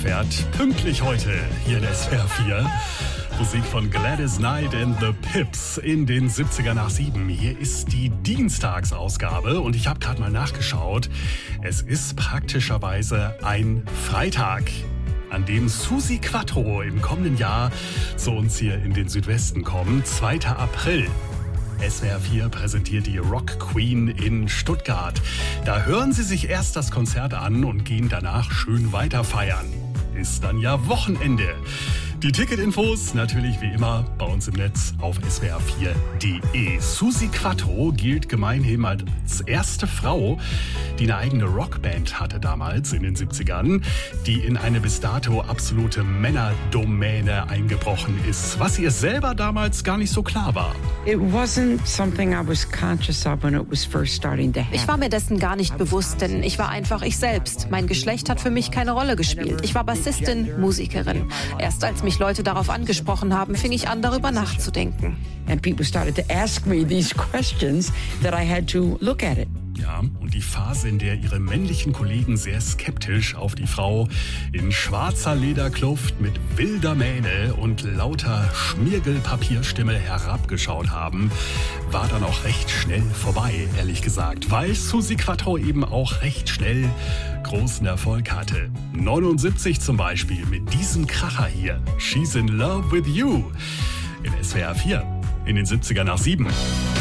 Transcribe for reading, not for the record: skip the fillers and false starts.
fährt pünktlich heute hier in SWR 4. Musik von Gladys Knight and the Pips in den 70er nach 7. Hier ist die Dienstagsausgabe und ich habe gerade mal nachgeschaut. Es ist praktischerweise ein Freitag, an dem Suzi Quatro im kommenden Jahr zu uns hier in den Südwesten kommt. 2. April. SWR 4 präsentiert die Rock Queen in Stuttgart. Da hören Sie sich erst das Konzert an und gehen danach schön weiter feiern. Ist dann ja Wochenende. Die Ticketinfos natürlich wie immer bei uns im Netz auf swr4.de. Suzi Quatro gilt gemeinhin als erste Frau, die eine eigene Rockband hatte damals in den 70ern, die in eine bis dato absolute Männerdomäne eingebrochen ist, was ihr selber damals gar nicht so klar war. Ich war mir dessen gar nicht bewusst, denn ich war einfach ich selbst. Mein Geschlecht hat für mich keine Rolle gespielt. Ich war Bassistin, Musikerin. Erst als mich Leute darauf angesprochen haben, fing ich an, darüber nachzudenken. And people started to ask me these questions that I had to look at it. Ja, und die Phase, in der ihre männlichen Kollegen sehr skeptisch auf die Frau in schwarzer Lederkluft mit wilder Mähne und lauter Schmirgelpapierstimme herabgeschaut haben, war dann auch recht schnell vorbei, ehrlich gesagt, weil Suzi Quatro eben auch recht schnell großen Erfolg hatte. 79 zum Beispiel mit diesem Kracher hier, She's in Love with You, in SWR 4 in den 70er nach 7.